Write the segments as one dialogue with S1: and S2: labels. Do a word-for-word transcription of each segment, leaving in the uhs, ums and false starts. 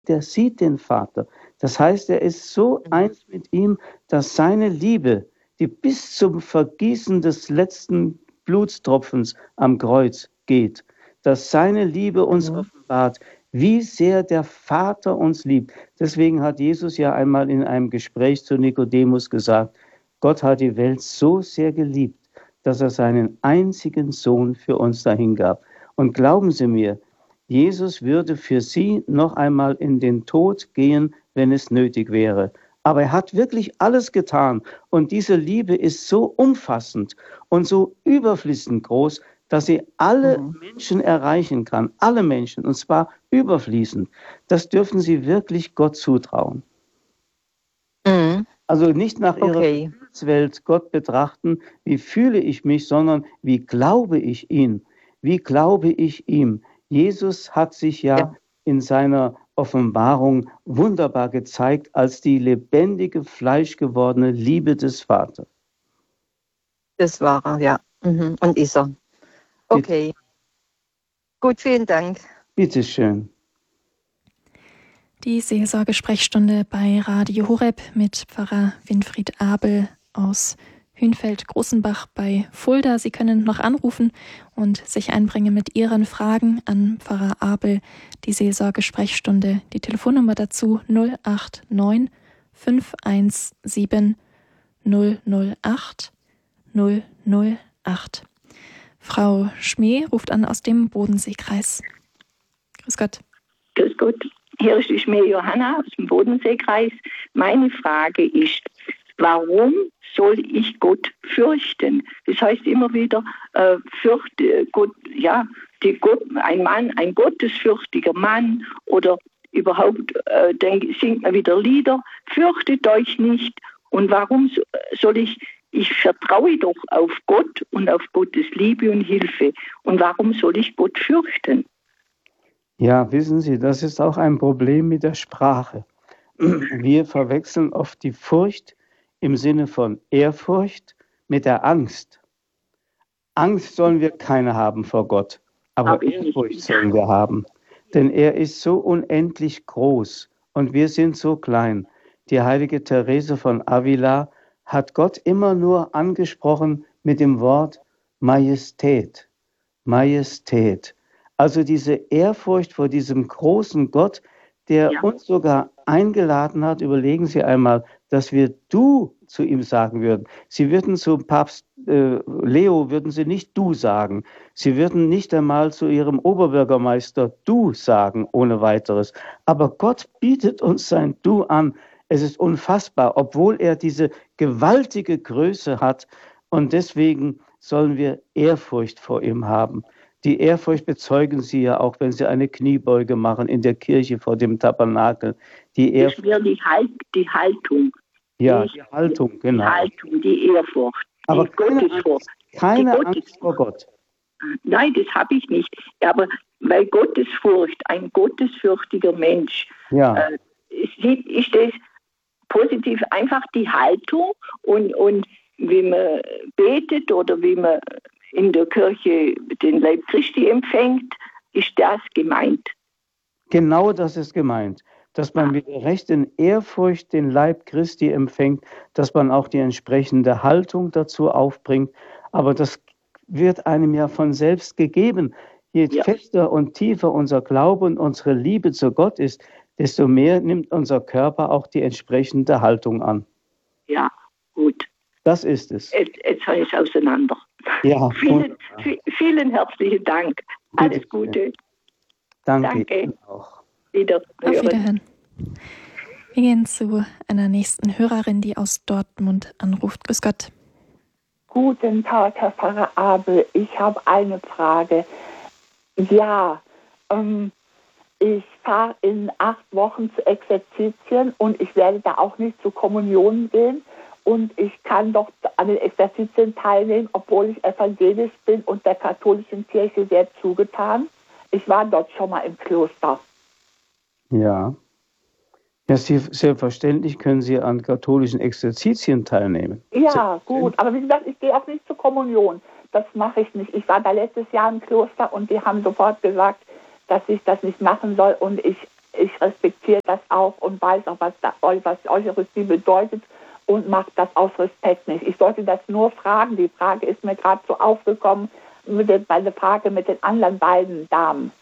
S1: der sieht den Vater. Das heißt, er ist so eins mit ihm, dass seine Liebe, die bis zum Vergießen des letzten Blutstropfens am Kreuz geht, dass seine Liebe uns mhm. offenbart, wie sehr der Vater uns liebt. Deswegen hat Jesus ja einmal in einem Gespräch zu Nikodemus gesagt, Gott hat die Welt so sehr geliebt, dass er seinen einzigen Sohn für uns dahingab. Und glauben Sie mir, Jesus würde für Sie noch einmal in den Tod gehen, wenn es nötig wäre. Aber er hat wirklich alles getan. Und diese Liebe ist so umfassend und so überfließend groß, dass sie alle mhm. Menschen erreichen kann. Alle Menschen, und zwar überfließend. Das dürfen Sie wirklich Gott zutrauen.
S2: Mhm.
S1: Also nicht nach Ihrer
S2: Okay.
S1: Gefühlswelt Gott betrachten, wie fühle ich mich, sondern wie glaube ich ihn? Wie glaube ich ihm? Jesus hat sich ja, ja in seiner Offenbarung wunderbar gezeigt als die lebendige, fleischgewordene Liebe des Vaters.
S2: Das war er, ja. Mhm. Und ist er. Okay. Bitte. Gut, vielen Dank.
S1: Bitte schön.
S3: Die Seelsorgesprechstunde bei Radio Horeb mit Pfarrer Winfried Abel aus Hünfeld-Großenbach bei Fulda. Sie können noch anrufen und sich einbringen mit Ihren Fragen an Pfarrer Abel. Die Seelsorgesprechstunde, die Telefonnummer dazu null acht neun fünf eins sieben null null acht null null acht. Frau Schmee ruft an aus dem Bodenseekreis. Grüß Gott.
S4: Grüß Gott. Hier ist die Schmee Johanna aus dem Bodenseekreis. Meine Frage ist, warum soll ich Gott fürchten? Das heißt immer wieder, äh, fürchte Gott, ja, die Gott, ein Mann, ein gottesfürchtiger Mann oder überhaupt äh, denk, singt man wieder Lieder, fürchtet euch nicht. Und warum so, soll ich, ich vertraue doch auf Gott und auf Gottes Liebe und Hilfe. Und warum soll ich Gott fürchten?
S1: Ja, wissen Sie, das ist auch ein Problem mit der Sprache. Wir verwechseln oft die Furcht im Sinne von Ehrfurcht mit der Angst. Angst sollen wir keine haben vor Gott, aber Ehrfurcht sollen wir haben. Denn er ist so unendlich groß und wir sind so klein. Die heilige Therese von Avila hat Gott immer nur angesprochen mit dem Wort Majestät. Majestät. Also diese Ehrfurcht vor diesem großen Gott, der ja. uns sogar eingeladen hat, überlegen Sie einmal, dass wir du zu ihm sagen würden. Sie würden zu Papst äh, Leo, würden Sie nicht du sagen. Sie würden nicht einmal zu Ihrem Oberbürgermeister du sagen, ohne weiteres. Aber Gott bietet uns sein Du an. Es ist unfassbar, obwohl er diese gewaltige Größe hat. Und deswegen sollen wir Ehrfurcht vor ihm haben. Die Ehrfurcht bezeugen Sie ja auch, wenn Sie eine Kniebeuge machen in der Kirche vor dem Tabernakel. Die
S4: Ehrfurcht, das wäre die, halt, die Haltung.
S1: Ja, die, die Haltung, genau.
S4: Die Haltung, die Ehrfurcht.
S1: Aber
S4: die
S1: keine,
S4: Gottesfurcht.
S1: Angst, keine
S4: die
S1: Angst vor Gott.
S4: Nein, das habe ich nicht. Aber weil Gottesfurcht, ein gottesfürchtiger Mensch,
S1: ja.
S4: äh, sieht, ist das positiv einfach die Haltung und, und wie man betet oder wie man in der Kirche den Leib Christi empfängt, ist das gemeint.
S1: Genau das ist gemeint, dass man mit der rechten Ehrfurcht den Leib Christi empfängt, dass man auch die entsprechende Haltung dazu aufbringt, aber das wird einem ja von selbst gegeben. Je ja. fester und tiefer unser Glaube und unsere Liebe zu Gott ist, desto mehr nimmt unser Körper auch die entsprechende Haltung an.
S4: Ja, gut.
S1: Das ist es.
S4: Jetzt, jetzt habe ich es auseinander.
S1: Ja,
S4: vielen, vielen herzlichen Dank. Alles Bitte. Gute.
S1: Danke,
S4: Danke.
S1: Ihnen auch.
S4: Wieder
S3: Auf Wiederhören. Wir gehen zu einer nächsten Hörerin, die aus Dortmund anruft. Grüß Gott.
S5: Guten Tag, Herr Pfarrer Abel. Ich habe eine Frage. Ja, ähm, ich fahre in acht Wochen zu Exerzitien und ich werde da auch nicht zur Kommunion gehen. Und ich kann doch an den Exerzitien teilnehmen, obwohl ich evangelisch bin und der katholischen Kirche sehr zugetan. Ich war dort schon mal im Kloster.
S1: Ja. Ja, Sie, selbstverständlich können Sie an katholischen Exerzitien teilnehmen.
S5: Ja, gut. Aber wie gesagt, ich gehe auch nicht zur Kommunion. Das mache ich nicht. Ich war da letztes Jahr im Kloster und die haben sofort gesagt, dass ich das nicht machen soll. Und ich ich respektiere das auch und weiß auch, was, da, was Eucharistie bedeutet und mache das aus Respekt nicht. Ich sollte das nur fragen. Die Frage ist mir gerade so aufgekommen, mit der, bei der Frage mit den anderen beiden Damen.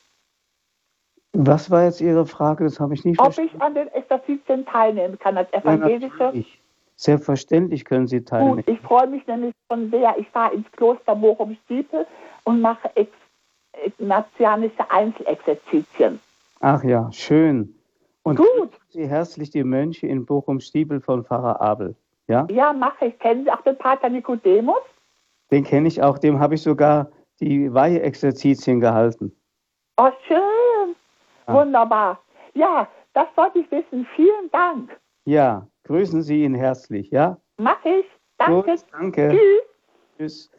S1: Was war jetzt Ihre Frage? Das habe ich nicht
S5: Ob
S1: verstanden.
S5: ich an den Exerzitien teilnehmen kann, als Evangelische?
S1: Ja, selbstverständlich können Sie teilnehmen.
S5: Gut, ich freue mich nämlich schon sehr. Ich fahre ins Kloster Bochum-Stiepel und mache ex ignatianische Einzelexerzitien.
S1: Ach ja, schön. Und
S5: gut.
S1: Sie herzlich die Mönche in Bochum-Stiepel von Pfarrer Abel. Ja,
S5: ja, mache ich. Kennen Sie auch den Pater Nikodemus?
S1: Den kenne ich auch. Dem habe ich sogar die Weihe-Exerzitien gehalten.
S5: Oh, schön. Ja. Wunderbar. Ja, das wollte ich wissen. Vielen Dank.
S1: Ja, grüßen Sie ihn herzlich, ja?
S5: Mach ich. Danke.
S1: Gut, danke.
S5: Tschüss.
S1: Tschüss.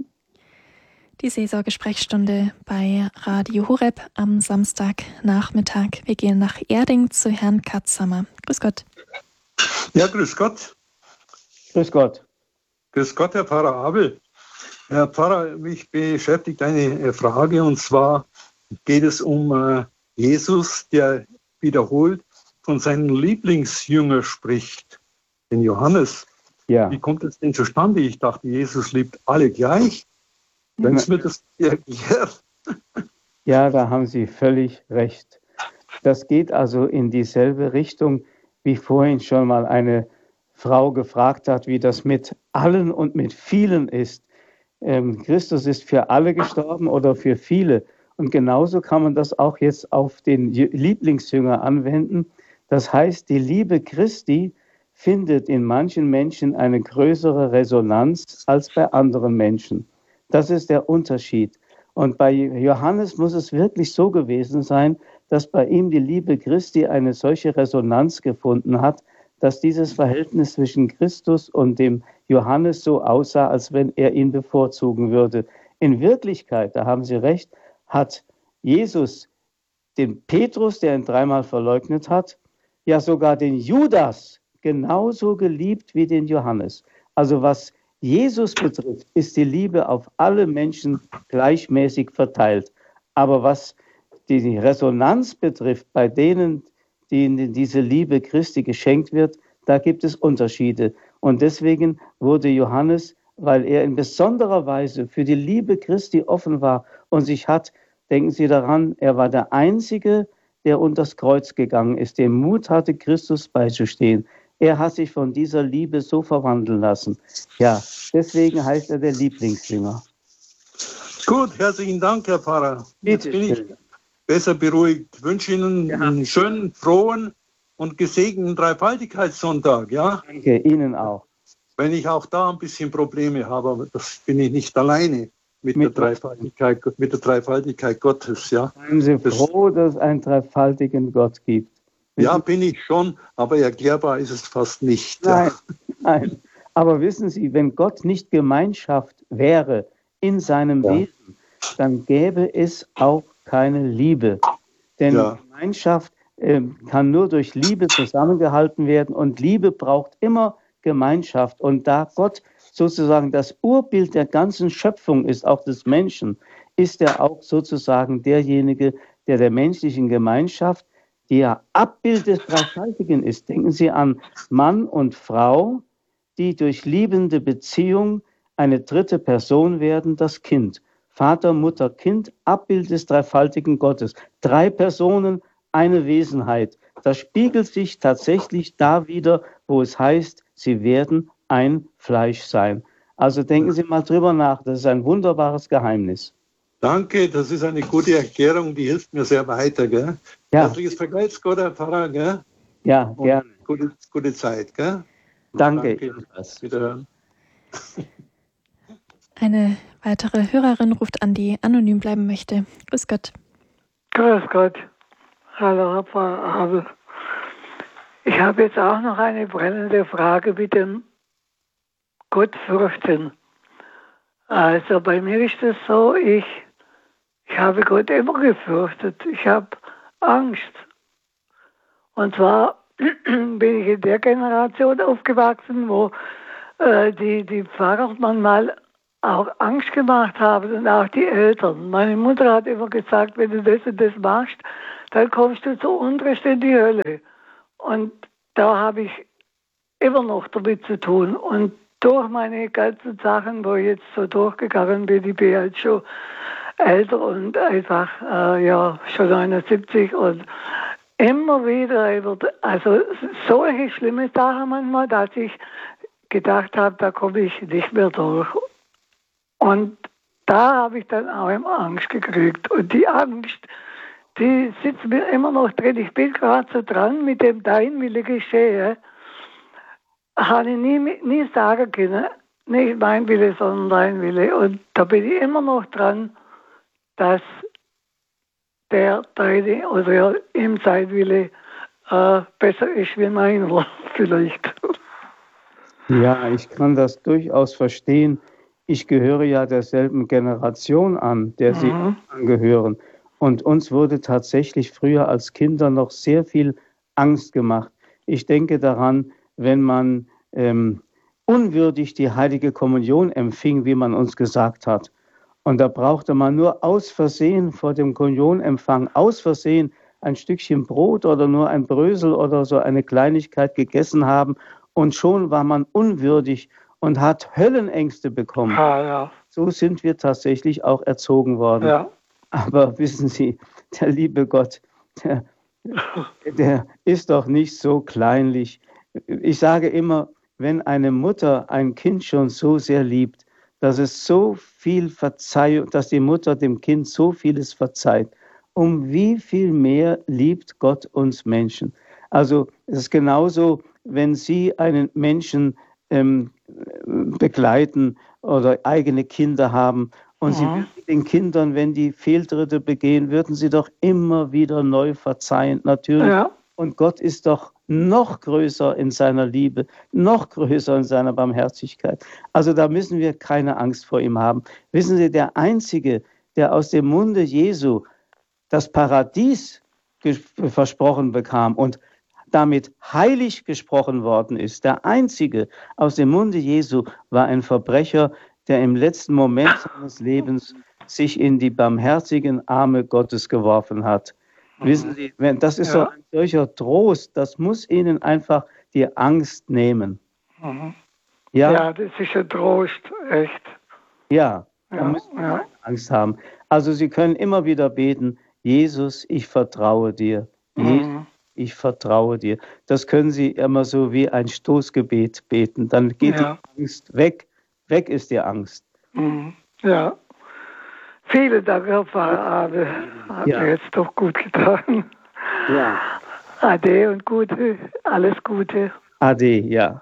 S3: Die Seelsorgesprechstunde bei Radio Horeb am Samstagnachmittag. Wir gehen nach Erding zu Herrn Katzhammer. Grüß Gott.
S6: Ja, grüß Gott.
S1: Grüß Gott.
S6: Grüß Gott, Herr Pfarrer Abel. Herr Pfarrer, mich beschäftigt eine Frage, und zwar geht es um äh, Jesus, der wiederholt von seinem Lieblingsjünger spricht, den Johannes.
S1: Ja.
S6: Wie kommt es denn zustande? Ich dachte, Jesus liebt alle gleich. Wenn es mir das erklärt.
S1: Ja, da haben Sie völlig recht. Das geht also in dieselbe Richtung, wie vorhin schon mal eine Frau gefragt hat, wie das mit allen und mit vielen ist. Ähm, Christus ist für alle gestorben oder für viele. Und genauso kann man das auch jetzt auf den Lieblingsjünger anwenden. Das heißt, die Liebe Christi findet in manchen Menschen eine größere Resonanz als bei anderen Menschen. Das ist der Unterschied. Und bei Johannes muss es wirklich so gewesen sein, dass bei ihm die Liebe Christi eine solche Resonanz gefunden hat, dass dieses Verhältnis zwischen Christus und dem Johannes so aussah, als wenn er ihn bevorzugen würde. In Wirklichkeit, da haben Sie recht, hat Jesus den Petrus, der ihn dreimal verleugnet hat, ja sogar den Judas genauso geliebt wie den Johannes. Also was Jesus betrifft, ist die Liebe auf alle Menschen gleichmäßig verteilt. Aber was die Resonanz betrifft, bei denen, denen diese Liebe Christi geschenkt wird, da gibt es Unterschiede. Und deswegen wurde Johannes, weil er in besonderer Weise für die Liebe Christi offen war und sich hat, denken Sie daran, er war der Einzige, der unter das Kreuz gegangen ist, der Mut hatte, Christus beizustehen. Er hat sich von dieser Liebe so verwandeln lassen. Ja, deswegen heißt er der Lieblingsjünger.
S6: Gut, herzlichen Dank, Herr Pfarrer. Jetzt bin ich besser beruhigt. Ich wünsche Ihnen ja. einen schönen, frohen und gesegneten Dreifaltigkeitssonntag. Ja?
S1: Danke, Ihnen auch.
S6: Wenn ich auch da ein bisschen Probleme habe, aber das bin ich nicht alleine mit, mit, der, Dreifaltigkeit, mit der Dreifaltigkeit Gottes. Ja?
S1: Seien Sie froh, dass es einen dreifaltigen Gott gibt.
S6: Ja, bin ich schon, aber erklärbar ist es fast nicht.
S1: Nein, nein. Aber wissen Sie, wenn Gott nicht Gemeinschaft wäre in seinem ja. Wesen, dann gäbe es auch keine Liebe. Denn ja. Gemeinschaft äh, kann nur durch Liebe zusammengehalten werden und Liebe braucht immer Gemeinschaft. Und da Gott sozusagen das Urbild der ganzen Schöpfung ist, auch des Menschen, ist er auch sozusagen derjenige, der der menschlichen Gemeinschaft, die ja Abbild des Dreifaltigen ist. Denken Sie an Mann und Frau, die durch liebende Beziehung eine dritte Person werden, das Kind. Vater, Mutter, Kind, Abbild des dreifaltigen Gottes. Drei Personen, eine Wesenheit. Das spiegelt sich tatsächlich da wieder, wo es heißt, sie werden ein Fleisch sein. Also denken Sie mal drüber nach, das ist ein wunderbares Geheimnis.
S6: Danke, das ist eine gute Erklärung, die hilft mir sehr weiter. Gell?
S1: Ja.
S6: Herzliches Vergelt's Gott, Herr Pfarrer. Gell?
S1: Ja,
S6: und
S1: gerne.
S6: Gute, gute Zeit. Gell?
S1: Danke.
S6: Danke. Wiederhören.
S3: Eine weitere Hörerin ruft an, die anonym bleiben möchte. Grüß Gott.
S7: Grüß Gott. Hallo, Herr Pfarrer Abel. Ich habe jetzt auch noch eine brennende Frage mit dem Gottfürchten. Also bei mir ist es so, ich, ich habe Gott immer gefürchtet. Ich habe Angst. Und zwar bin ich in der Generation aufgewachsen, wo äh, die, die Pfarrer manchmal auch Angst gemacht haben und auch die Eltern. Meine Mutter hat immer gesagt, wenn du das und das machst, dann kommst du zu unterst in die Hölle. Und da habe ich immer noch damit zu tun. Und durch meine ganzen Sachen, wo ich jetzt so durchgegangen bin, ich bin halt schon älter und einfach, äh, ja, schon neunundsiebzig und immer wieder, also solche schlimme Sachen manchmal, dass ich gedacht habe, da komme ich nicht mehr durch. Und da habe ich dann auch immer Angst gekriegt. Und die Angst, die sitzt mir immer noch drin. Ich bin gerade so dran mit dem Dein Wille geschehe. Habe ich nie, nie sagen können, nicht mein Wille, sondern dein Wille. Und da bin ich immer noch dran, dass der deine oder ihm sein Wille äh, besser ist wie meiner vielleicht.
S1: Ja, ich kann das durchaus verstehen. Ich gehöre ja derselben Generation an, der Sie
S7: Mhm.
S1: angehören. Und uns wurde tatsächlich früher als Kinder noch sehr viel Angst gemacht. Ich denke daran, wenn man ähm, unwürdig die heilige Kommunion empfing, wie man uns gesagt hat. Und da brauchte man nur aus Versehen vor dem Kommunionempfang, aus Versehen ein Stückchen Brot oder nur ein Brösel oder so eine Kleinigkeit gegessen haben. Und schon war man unwürdig und hat Höllenängste bekommen.
S7: Ah, ja.
S1: So sind wir tatsächlich auch erzogen worden.
S7: Ja.
S1: Aber wissen Sie, der liebe Gott, der, der ist doch nicht so kleinlich. Ich sage immer, wenn eine Mutter ein Kind schon so sehr liebt, dass es so viel Verzeihung, dass die Mutter dem Kind so vieles verzeiht, um wie viel mehr liebt Gott uns Menschen. Also es ist genauso, wenn Sie einen Menschen ähm, begleiten oder eigene Kinder haben und
S7: Mhm.
S1: Sie würden den Kindern, wenn die Fehltritte begehen, würden Sie doch immer wieder neu verzeihen, natürlich.
S7: Ja.
S1: Und Gott ist doch noch größer in seiner Liebe, noch größer in seiner Barmherzigkeit. Also da müssen wir keine Angst vor ihm haben. Wissen Sie, der Einzige, der aus dem Munde Jesu das Paradies ges- versprochen bekam und damit heilig gesprochen worden ist, der Einzige aus dem Munde Jesu war ein Verbrecher, der im letzten Moment seines Lebens sich in die barmherzigen Arme Gottes geworfen hat. Wissen Sie, wenn, das ist
S7: Ja.
S1: so ein solcher Trost, das muss Ihnen einfach die Angst nehmen.
S7: Mhm.
S1: Ja, ja,
S7: Ja, das ist ein Trost, echt.
S1: da
S7: Ja,
S1: müssen Sie
S7: ja.
S1: keine Angst haben. Also Sie können immer wieder beten, Jesus, ich vertraue dir. Jesus,
S7: Mhm.
S1: ich vertraue dir. Das können Sie immer so wie ein Stoßgebet beten. Dann geht
S7: Ja.
S1: die Angst weg. Weg ist die Angst.
S7: Mhm. Ja. Vielen Dank, Herr Pfarrer Abel. Hat
S1: Ja.
S7: mir jetzt doch gut getan.
S1: Ja.
S7: Ade und Gute, alles Gute.
S1: Ade, ja.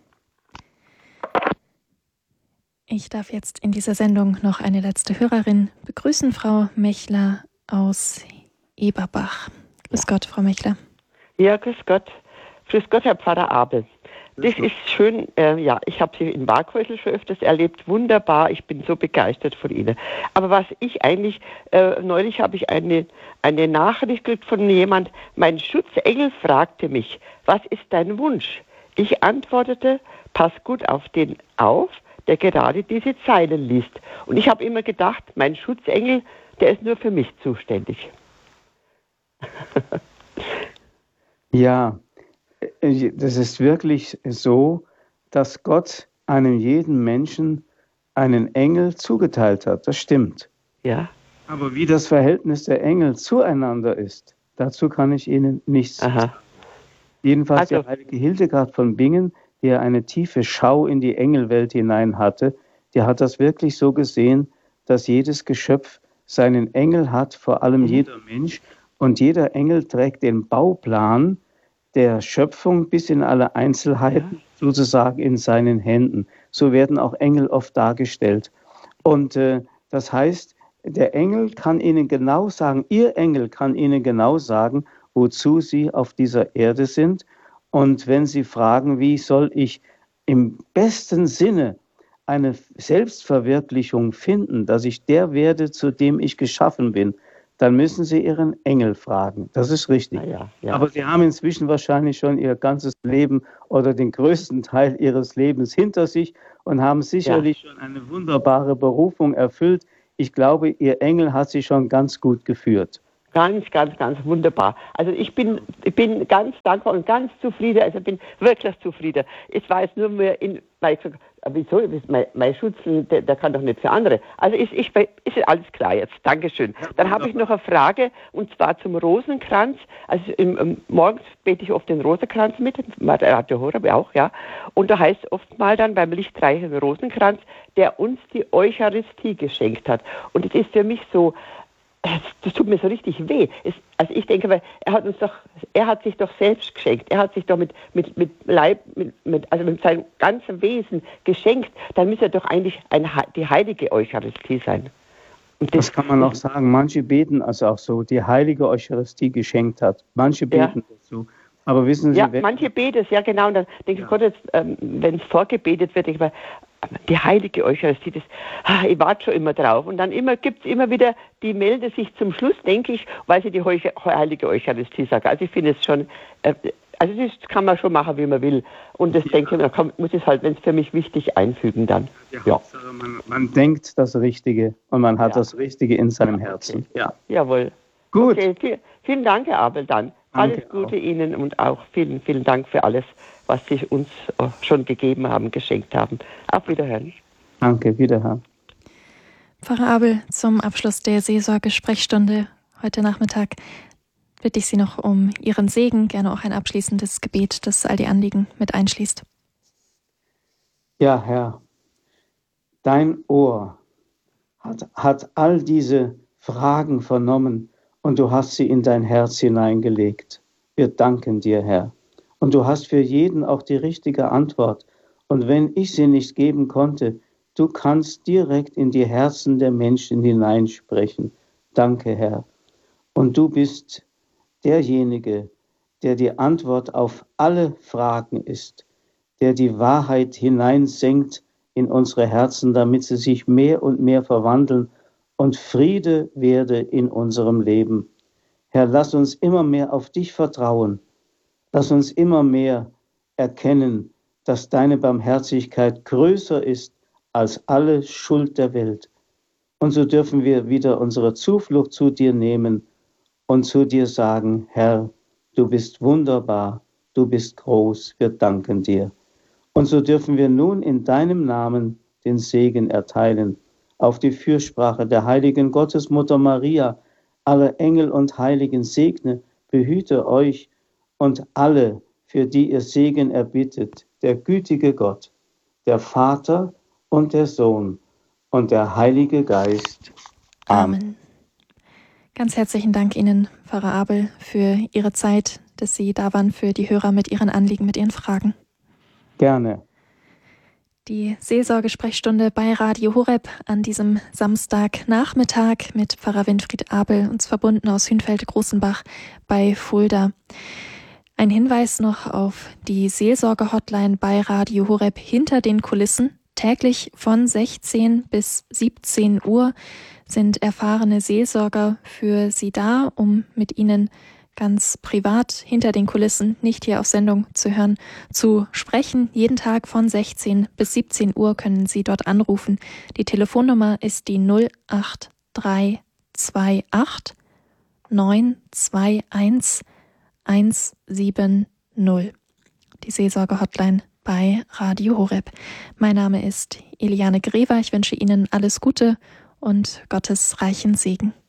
S3: Ich darf jetzt in dieser Sendung noch eine letzte Hörerin begrüßen, Frau Mechler aus Eberbach. Grüß Gott, Frau Mechler.
S8: Ja, grüß Gott. Grüß Gott, Herr Pfarrer Abel. Das ist schön, äh, ja, ich habe Sie in Barkhäusl schon öfters erlebt, wunderbar, ich bin so begeistert von Ihnen. Aber was ich eigentlich, äh, neulich habe ich eine, eine Nachricht gekriegt von jemand, mein Schutzengel fragte mich, was ist dein Wunsch? Ich antwortete, pass gut auf den auf, der gerade diese Zeilen liest. Und ich habe immer gedacht, mein Schutzengel, der ist nur für mich zuständig.
S1: Ja, das ist wirklich so, dass Gott einem jeden Menschen einen Engel zugeteilt hat. Das stimmt.
S8: Ja.
S1: Aber wie das Verhältnis der Engel zueinander ist, dazu kann ich Ihnen nichts
S8: Aha.
S1: sagen. Jedenfalls
S8: Also-
S1: die heilige Hildegard von Bingen, die ja eine tiefe Schau in die Engelwelt hinein hatte, die hat das wirklich so gesehen, dass jedes Geschöpf seinen Engel hat, vor allem
S8: Mhm.
S1: jeder Mensch. Und jeder Engel trägt den Bauplan der Schöpfung bis in alle Einzelheiten sozusagen in seinen Händen. So werden auch Engel oft dargestellt. Und äh, das heißt, der Engel kann Ihnen genau sagen, Ihr Engel kann Ihnen genau sagen, wozu Sie auf dieser Erde sind. Und wenn Sie fragen, wie soll ich im besten Sinne eine Selbstverwirklichung finden, dass ich der werde, zu dem ich geschaffen bin, dann müssen Sie Ihren Engel fragen. Das ist richtig.
S8: Na ja, ja.
S1: Aber Sie haben inzwischen wahrscheinlich schon Ihr ganzes Leben oder den größten Teil Ihres Lebens hinter sich und haben sicherlich schon eine wunderbare Berufung erfüllt. Ich glaube, Ihr Engel hat Sie schon ganz gut geführt.
S8: Ganz, ganz, ganz wunderbar. Also ich bin, ich bin ganz dankbar und ganz zufrieden. Also ich bin wirklich zufrieden. Ich weiß nur mehr in, weil ich sage, wieso, mein, mein Schutz, der, der kann doch nicht für andere. Also ist, ich, ist alles klar jetzt. Dankeschön. Dann habe ich noch eine Frage, und zwar zum Rosenkranz. Also im, im, morgens bete ich oft den Rosenkranz mit, Radio Horeb auch, ja. Und da heißt oft mal dann beim lichtreichen Rosenkranz, der uns die Eucharistie geschenkt hat. Und es ist für mich so, das tut mir so richtig weh. Es, also ich denke, weil er hat uns doch, er hat sich doch selbst geschenkt. Er hat sich doch mit, mit, mit Leib, mit, mit, also mit seinem ganzen Wesen geschenkt. Dann müsste er doch eigentlich ein, die heilige Eucharistie sein. Und das,
S1: das kann man auch sagen. Manche beten also auch so, die heilige Eucharistie geschenkt hat. Manche beten
S8: ja.
S1: dazu. Aber wissen Sie,
S8: ja, manche beten es, ja genau. Und dann denke ich, ja. Gott, jetzt, ähm, wenn es vorgebetet wird, ich meine, die heilige Eucharistie, das, ah, ich warte schon immer drauf. Und dann immer gibt es immer wieder, die melden sich zum Schluss, denke ich, weil sie die heilige Eucharistie sagen. Also ich finde es schon, äh, also das kann man schon machen, wie man will. Und das ja. denke ich, man kann, muss es halt, wenn es für mich wichtig, einfügen dann. Ja. ja.
S1: Man, man denkt das Richtige und man hat ja. das Richtige in seinem Herzen.
S8: Okay. Ja. Jawohl. Gut. Okay, viel, vielen Dank, Herr Abel, dann. Danke alles Gute auch. Ihnen und auch vielen, vielen Dank für alles, was Sie uns schon gegeben haben, geschenkt haben. Auf Wiederhören.
S1: Danke, Wiederhören.
S3: Pfarrer Abel, zum Abschluss der Seelsorge-Sprechstunde heute Nachmittag bitte ich Sie noch um Ihren Segen, gerne auch ein abschließendes Gebet, das all die Anliegen mit einschließt.
S1: Ja, Herr, dein Ohr hat, hat all diese Fragen vernommen, und du hast sie in dein Herz hineingelegt. Wir danken dir, Herr. Und du hast für jeden auch die richtige Antwort. Und wenn ich sie nicht geben konnte, du kannst direkt in die Herzen der Menschen hineinsprechen. Danke, Herr. Und du bist derjenige, der die Antwort auf alle Fragen ist, der die Wahrheit hineinsenkt in unsere Herzen, damit sie sich mehr und mehr verwandeln und Friede werde in unserem Leben. Herr, lass uns immer mehr auf dich vertrauen. Lass uns immer mehr erkennen, dass deine Barmherzigkeit größer ist als alle Schuld der Welt. Und so dürfen wir wieder unsere Zuflucht zu dir nehmen und zu dir sagen, Herr, du bist wunderbar, du bist groß, wir danken dir. Und so dürfen wir nun in deinem Namen den Segen erteilen, auf die Fürsprache der heiligen Gottesmutter Maria, alle Engel und Heiligen segne, behüte euch und alle, für die ihr Segen erbittet, der gütige Gott, der Vater und der Sohn und der Heilige Geist. Amen.
S3: Amen. Ganz herzlichen Dank Ihnen, Pfarrer Abel, für Ihre Zeit, dass Sie da waren für die Hörer mit Ihren Anliegen, mit Ihren Fragen.
S1: Gerne.
S3: Die Seelsorgesprechstunde bei Radio Horeb an diesem Samstagnachmittag mit Pfarrer Winfried Abel, uns verbunden aus Hünfeld-Großenbach bei Fulda. Ein Hinweis noch auf die Seelsorge-Hotline bei Radio Horeb hinter den Kulissen. Täglich von sechzehn bis siebzehn Uhr sind erfahrene Seelsorger für Sie da, um mit Ihnen ganz privat hinter den Kulissen, nicht hier auf Sendung zu hören, zu sprechen. Jeden Tag von sechzehn bis siebzehn Uhr können Sie dort anrufen. Die Telefonnummer ist die null acht drei zwei acht neun zwei eins eins sieben null. Die Seelsorge-Hotline bei Radio Horeb. Mein Name ist Eliane Grever. Ich wünsche Ihnen alles Gute und Gottes reichen Segen.